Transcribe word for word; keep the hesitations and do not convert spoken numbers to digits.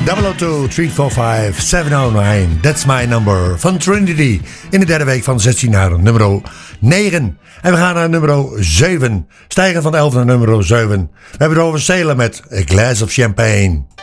double oh two, three four five, seven oh nine. That's my number. Van Trinity. In de derde week van zestien naar nummer negen. En we gaan naar nummer zeven. Stijgen van elf naar nummer zeven. We hebben het over Salem met A Glass of Champagne.